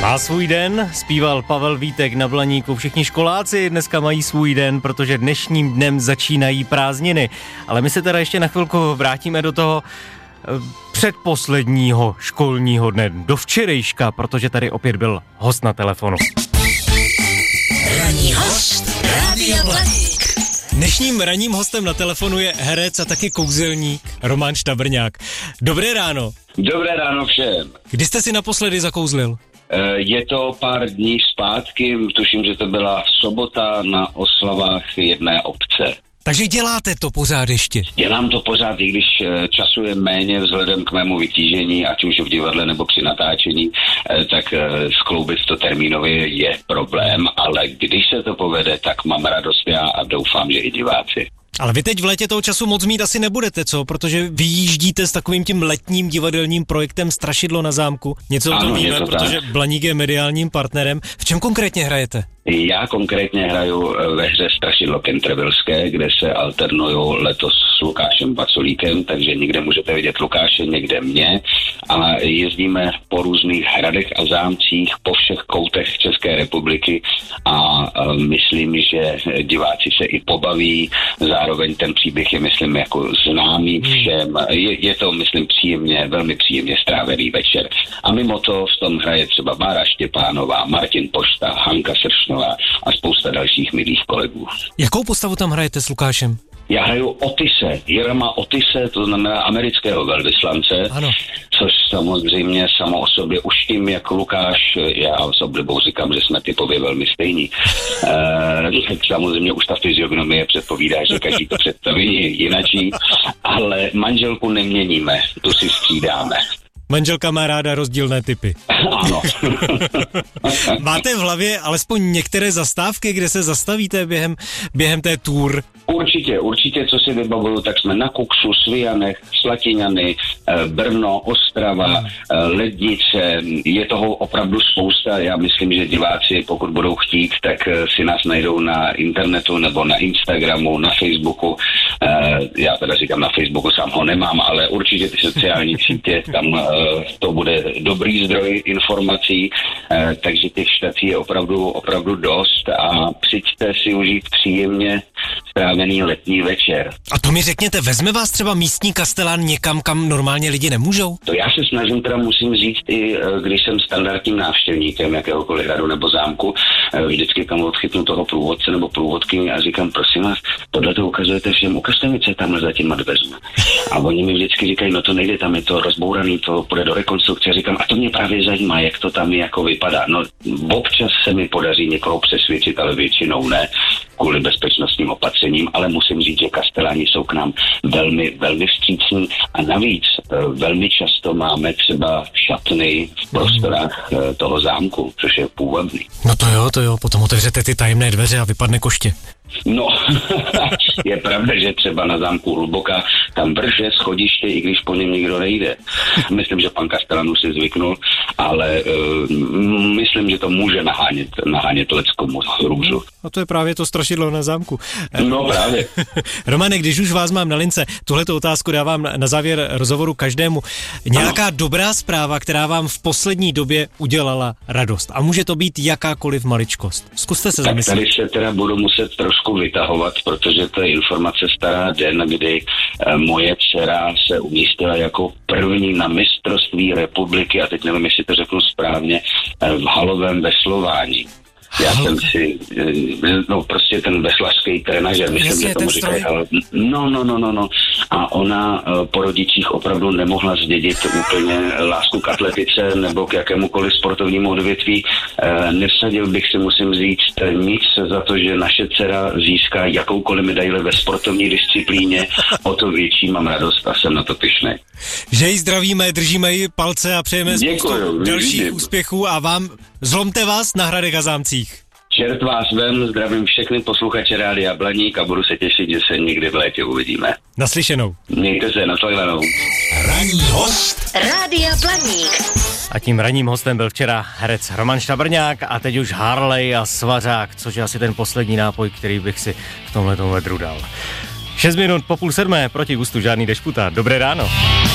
Má svůj den, zpíval Pavel Vítek na Blaníku. Všichni školáci dneska mají svůj den, protože dnešním dnem začínají prázdniny. Ale my se teda ještě na chvilku vrátíme do toho předposledního školního dne, do včerejška, protože tady opět byl host na telefonu. Ranní host Rádia Blaník. Dnešním ranním hostem na telefonu je herec a taky kouzelník Roman Štabrňák. Dobré ráno. Dobré ráno všem. Kdy jste si naposledy zakouzlil? Je to pár dní zpátky, tuším, že to byla sobota na oslavách jedné obce. Takže děláte to pořád ještě? Dělám to pořád, i když času je méně vzhledem k mému vytížení, ať už v divadle nebo při natáčení, tak skloubit to termínově je problém, ale když se to povede, tak mám radost já a doufám, že i diváci. Ale vy teď v létě toho času moc mít asi nebudete, co? Protože vyjíždíte s takovým tím letním divadelním projektem Strašidlo na zámku. Něco o tom víme, protože Blaník je mediálním partnerem. V čem konkrétně hrajete? Já konkrétně hraju ve hře Strašidlo Cantervilleské, kde se alternuju letos s Lukášem Vaculíkem, takže někde můžete vidět Lukáše, někde mě. A jezdíme po různých hradech a zámcích, po všech koutech České republiky a myslím, že diváci se i pobaví. Zároveň ten příběh je, myslím, jako známý všem. Je to, myslím, velmi příjemně strávený večer. A mimo to v tom hraje třeba Bára Štěpánová, Martin Pošta, Hanka Sršnová a spousta dalších milých kolegů. Jakou postavu tam hrajete s Lukášem? Já hraju Otise, Jirama Otise, to znamená amerického velvyslance, ano. Což samozřejmě samo o sobě už tím, jak Lukáš, já s oblibou říkám, že jsme typově velmi stejní, samozřejmě už ta fyziognomie předpovídá, že každý to představí jinačí, ale manželku neměníme, tu si střídáme. Manželka má ráda rozdílné typy. Ano. Máte v hlavě alespoň některé zastávky, kde se zastavíte během té tour? Určitě, co si vybavuju, tak jsme na Kuksu, Svijanech, Slatiňany, Brno, Ostrava, Lednice, je toho opravdu spousta. Já myslím, že diváci, pokud budou chtít, tak si nás najdou na internetu nebo na Instagramu, na Facebooku. Já teda říkám, na Facebooku sám ho nemám, ale určitě ty sociální sítě, tam to bude dobrý zdroj informací, takže těch štací je opravdu dost a přijďte si užít příjemně strávený letní večer. A to mi řekněte, vezme vás třeba místní kastelán někam, kam normálně lidi nemůžou? To já se snažím, teda musím říct, i když jsem standardním návštěvníkem jakéhokoliv hradu nebo zámku, vždycky tam odchytnu toho průvodce nebo průvodkyni a říkám, prosím vás, tohle to ukazujete všem, ukažte mi, co je tamhle za těma dveřma. A oni mi vždycky říkají, no to nejde, tam je to rozbouraný, to půjde do rekonstrukce. Říkám, a to mě právě zajímá, jak to tam jako vypadá. No občas se mi podaří někoho přesvědčit, ale většinou ne, kvůli bezpečnostním opatřením, ale musím říct, že kasteláni jsou k nám velmi vstřícní a navíc velmi často máme třeba šatny v prostorách toho zámku, což je půvabný. No to jo, potom otevřete ty tajemné dveře a vypadne koště. No, je pravda, že třeba na zámku Hluboká tam vrže schodiště, i když po něm nikdo nejde. Myslím, že pan Kastelán už si zvyknul, ale myslím, že to může nahánět leckomu hrůzu. A to je právě to strašidlo na zámku. No právě. Romane, když už vás mám na lince, tuhletu otázku dávám na závěr rozhovoru každému. Nějaká dobrá zpráva, která vám v poslední době udělala radost. A může to být jakákoliv maličkost. Zkuste se zamyslet. Tak tady se teda budu muset trošku vytahovat, protože to je informace stará den, kdy moje dcera se umístila jako první na mistrovství republiky, a teď nevím, jestli to řeknu správně, v halovém veslování. Já jsem si, prostě ten veslařský trenažer, myslím, že tomu říkají, no. A ona po rodičích opravdu nemohla zdědit úplně lásku k atletice nebo k jakémukoliv sportovnímu odvětví. Nevsadil bych si, musím říct, nic za to, že naše dcera získá jakoukoliv medaili ve sportovní disciplíně, o to větší mám radost a jsem na to pyšný. Že jí zdravíme, držíme jí palce a přejeme spoustu dalších úspěchů a vám zlomte vás na hradech a zámcích. Čert vás vem, zdravím všechny posluchače Rádia Blaník a budu se těšit, že se někdy v létě uvidíme. Naslyšenou. Mějte se, nashledanou. Ranní host Rádia Blaník. A tím ranním hostem byl včera herec Roman Štabrňák a teď už Harley a Svařák, což je asi ten poslední nápoj, který bych si v tomhletom vedru dal. 6 minut po 6:30, proti gustu žádný dešputa. Dobré ráno.